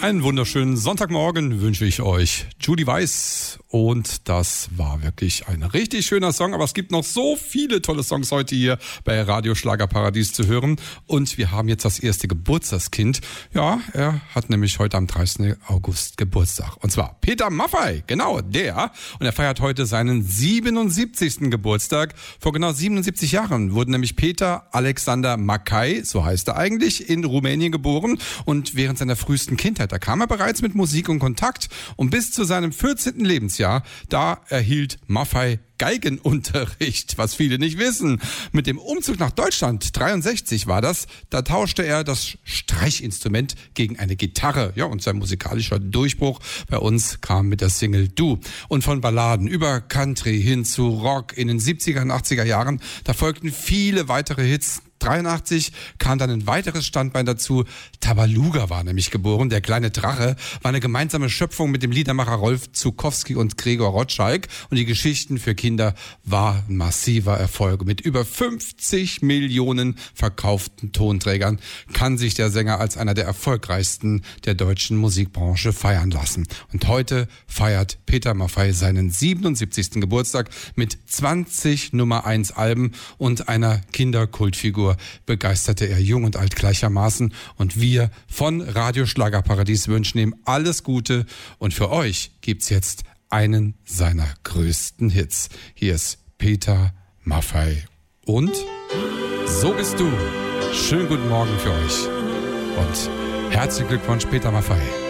Einen wunderschönen Sonntagmorgen wünsche ich euch. Judy Weiss, und das war wirklich ein richtig schöner Song, aber es gibt noch so viele tolle Songs heute hier bei Radio Schlagerparadies zu hören, und wir haben jetzt das erste Geburtstagskind. Ja, er hat nämlich heute am 30. August Geburtstag, und zwar Peter Maffay, genau der, und er feiert heute seinen 77. Geburtstag. Vor genau 77 Jahren wurde nämlich Peter Alexander Mackay, so heißt er eigentlich, in Rumänien geboren, und während seiner frühesten Kindheit, da kam er bereits mit Musik in Kontakt, und bis zu seinem 14. Lebensjahr, da erhielt Maffay Geigenunterricht, was viele nicht wissen. Mit dem Umzug nach Deutschland, 63 war das, da tauschte er das Streichinstrument gegen eine Gitarre. Ja, und sein musikalischer Durchbruch bei uns kam mit der Single Du. Und von Balladen über Country hin zu Rock in den 70er und 80er Jahren, da folgten viele weitere Hits. 83 kam dann ein weiteres Standbein dazu. Tabaluga war nämlich geboren. Der kleine Drache war eine gemeinsame Schöpfung mit dem Liedermacher Rolf Zukowski und Gregor Rotschalk. Und die Geschichten für Kinder war ein massiver Erfolg. Mit über 50 Millionen verkauften Tonträgern kann sich der Sänger als einer der erfolgreichsten der deutschen Musikbranche feiern lassen. Und heute feiert Peter Maffay seinen 77. Geburtstag mit 20 Nummer 1 Alben und einer Kinderkultfigur. Begeisterte er jung und alt gleichermaßen, und wir von Radio Schlagerparadies wünschen ihm alles Gute, und für euch gibt's jetzt einen seiner größten Hits. Hier ist Peter Maffay und So bist du. Schönen guten Morgen für euch und herzlichen Glückwunsch, Peter Maffay.